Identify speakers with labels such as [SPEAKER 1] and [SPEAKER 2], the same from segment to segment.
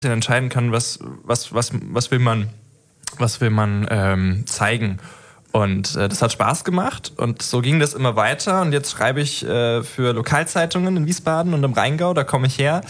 [SPEAKER 1] entscheiden kann, was will man zeigen. Und das hat Spaß gemacht und so ging das immer weiter. Und jetzt schreibe ich für Lokalzeitungen in Wiesbaden und im Rheingau, da komme ich her.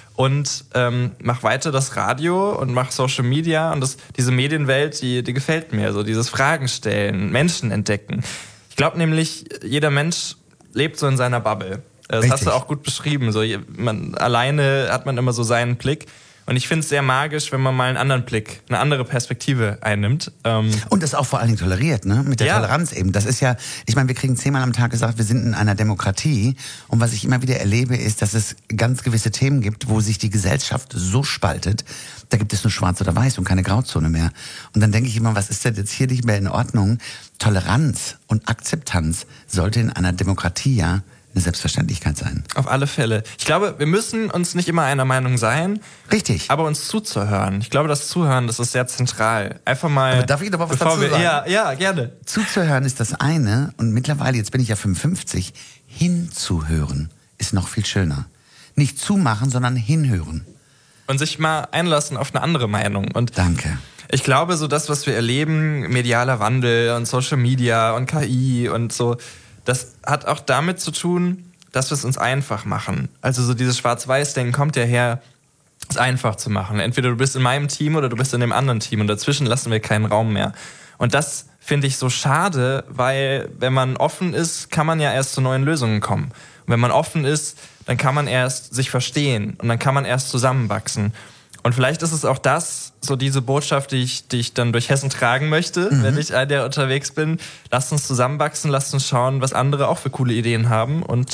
[SPEAKER 1] Und mache weiter das Radio und mache Social Media. Und diese Medienwelt, die gefällt mir. So dieses Fragen stellen, Menschen entdecken. Ich glaube nämlich, jeder Mensch lebt so in seiner Bubble. Das
[SPEAKER 2] Richtig.
[SPEAKER 1] hast du auch gut beschrieben. So, alleine hat man immer so seinen Blick. Und ich finde es sehr magisch, wenn man mal einen anderen Blick, eine andere Perspektive einnimmt.
[SPEAKER 2] Und das auch vor allen Dingen toleriert, ne? Mit der Toleranz eben. Das ist ja, ich meine, wir kriegen 10-mal am Tag gesagt, wir sind in einer Demokratie. Und was ich immer wieder erlebe, ist, dass es ganz gewisse Themen gibt, wo sich die Gesellschaft so spaltet, da gibt es nur schwarz oder weiß und keine Grauzone mehr. Und dann denke ich immer, was ist denn jetzt hier nicht mehr in Ordnung? Toleranz und Akzeptanz sollte in einer Demokratie ja eine Selbstverständlichkeit sein.
[SPEAKER 1] Auf alle Fälle. Ich glaube, wir müssen uns nicht immer einer Meinung sein.
[SPEAKER 2] Richtig.
[SPEAKER 1] Aber uns zuzuhören. Ich glaube, das Zuhören, das ist sehr zentral. Einfach mal...
[SPEAKER 2] Aber darf ich noch mal was dazu sagen?
[SPEAKER 1] Ja, gerne.
[SPEAKER 2] Zuzuhören ist das eine und mittlerweile, jetzt bin ich ja 55, hinzuhören ist noch viel schöner. Nicht zumachen, sondern hinhören.
[SPEAKER 1] Und sich mal einlassen auf eine andere Meinung. Und
[SPEAKER 2] danke.
[SPEAKER 1] Ich glaube, so das, was wir erleben, medialer Wandel und Social Media und KI und so, das hat auch damit zu tun, dass wir es uns einfach machen. Also so dieses Schwarz-Weiß-Denken kommt ja her, es einfach zu machen. Entweder du bist in meinem Team oder du bist in dem anderen Team und dazwischen lassen wir keinen Raum mehr. Und das finde ich so schade, weil wenn man offen ist, kann man ja erst zu neuen Lösungen kommen. Und wenn man offen ist, dann kann man erst sich verstehen und dann kann man erst zusammenwachsen. Und vielleicht ist es auch das, so diese Botschaft, die ich dann durch Hessen tragen möchte, wenn ich der unterwegs bin. Lasst uns zusammenwachsen, lasst uns schauen, was andere auch für coole Ideen haben und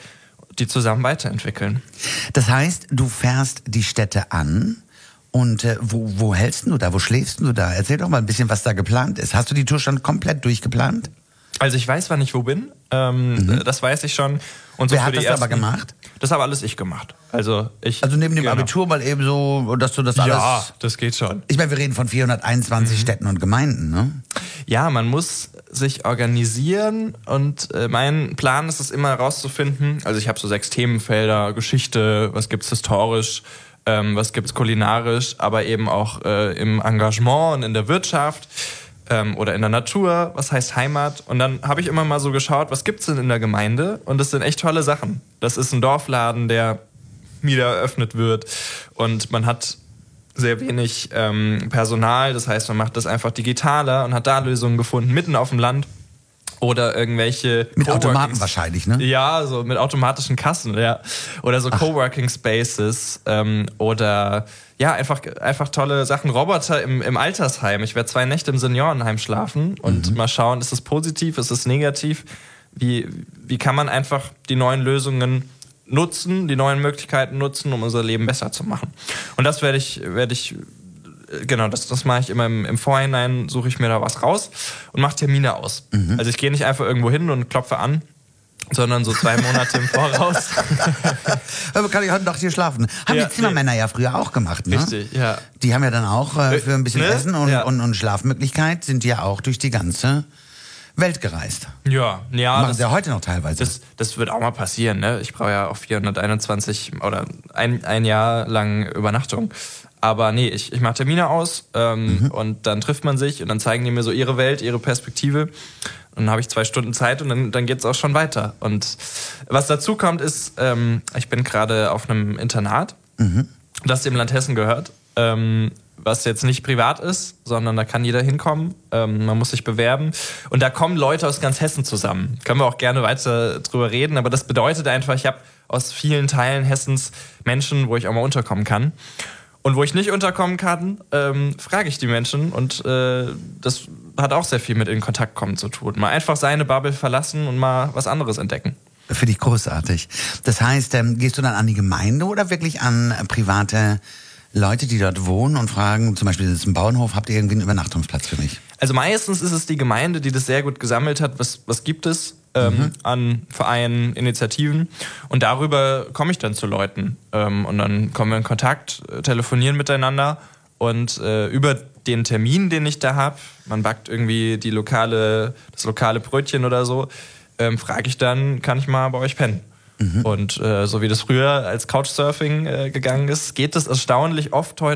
[SPEAKER 1] die zusammen weiterentwickeln.
[SPEAKER 2] Das heißt, du fährst die Städte an und wo hältst du da, wo schläfst du da? Erzähl doch mal ein bisschen, was da geplant ist. Hast du die Tour schon komplett durchgeplant?
[SPEAKER 1] Also ich weiß, wann ich wo bin, das weiß ich schon. Und so
[SPEAKER 2] wer hat das aber gemacht?
[SPEAKER 1] Das habe alles ich gemacht. Also
[SPEAKER 2] neben dem Abitur mal eben so, dass du das alles...
[SPEAKER 1] Ja, das geht schon.
[SPEAKER 2] Ich meine, wir reden von 421 Städten und Gemeinden, ne?
[SPEAKER 1] Ja, man muss sich organisieren und mein Plan ist es immer herauszufinden, also ich habe so 6 Themenfelder, Geschichte, was gibt's historisch, was gibt's kulinarisch, aber eben auch im Engagement und in der Wirtschaft. Oder in der Natur, was heißt Heimat. Und dann habe ich immer mal so geschaut, was gibt's denn in der Gemeinde? Und das sind echt tolle Sachen. Das ist ein Dorfladen, der wieder eröffnet wird. Und man hat sehr wenig Personal. Das heißt, man macht das einfach digitaler und hat da Lösungen gefunden, mitten auf dem Land. Oder irgendwelche...
[SPEAKER 2] Mit Automaten wahrscheinlich, ne?
[SPEAKER 1] Ja, so mit automatischen Kassen, ja. Oder so Coworking Spaces. Oder... Ja, einfach tolle Sachen. Roboter im Altersheim. Ich werde 2 Nächte im Seniorenheim schlafen und mal schauen, ist es positiv, ist es negativ? Wie kann man einfach die neuen Lösungen nutzen, die neuen Möglichkeiten nutzen, um unser Leben besser zu machen? Und das werde ich genau, das mache ich immer im Vorhinein, suche ich mir da was raus und mache Termine aus. Also ich gehe nicht einfach irgendwo hin und klopfe an, sondern so 2 Monate im Voraus.
[SPEAKER 2] Aber kann ich heute Nacht hier schlafen? Haben die Zimmermänner ja früher auch gemacht, ne?
[SPEAKER 1] Richtig, ja.
[SPEAKER 2] Die haben ja dann auch für ein bisschen Essen und Schlafmöglichkeit sind die ja auch durch die ganze Welt gereist.
[SPEAKER 1] Ja.
[SPEAKER 2] Machen sie ja heute noch teilweise.
[SPEAKER 1] Das wird auch mal passieren, ne? Ich brauche ja auch 421 oder ein Jahr lang Übernachtung. Aber nee, ich mache Termine aus und dann trifft man sich und dann zeigen die mir so ihre Welt, ihre Perspektive. Und dann habe ich 2 Stunden Zeit und dann geht's auch schon weiter. Und was dazu kommt ist, ich bin gerade auf einem Internat, das dem Land Hessen gehört, was jetzt nicht privat ist, sondern da kann jeder hinkommen. Man muss sich bewerben. Und da kommen Leute aus ganz Hessen zusammen. Können wir auch gerne weiter drüber reden. Aber das bedeutet einfach, ich habe aus vielen Teilen Hessens Menschen, wo ich auch mal unterkommen kann. Und wo ich nicht unterkommen kann, frage ich die Menschen. Und das hat auch sehr viel mit in Kontakt kommen zu tun. Mal einfach seine Bubble verlassen und mal was anderes entdecken.
[SPEAKER 2] Finde ich großartig. Das heißt, gehst du dann an die Gemeinde oder wirklich an private Leute, die dort wohnen und fragen, zum Beispiel, das ist ein Bauernhof, habt ihr irgendwie einen Übernachtungsplatz für mich?
[SPEAKER 1] Also meistens ist es die Gemeinde, die das sehr gut gesammelt hat. Was gibt es an Vereinen, Initiativen? Und darüber komme ich dann zu Leuten. Und dann kommen wir in Kontakt, telefonieren miteinander. Und über den Termin, den ich da habe, man backt irgendwie das lokale Brötchen oder so, frage ich dann, kann ich mal bei euch pennen? Und so wie das früher als Couchsurfing gegangen ist, geht es erstaunlich oft heute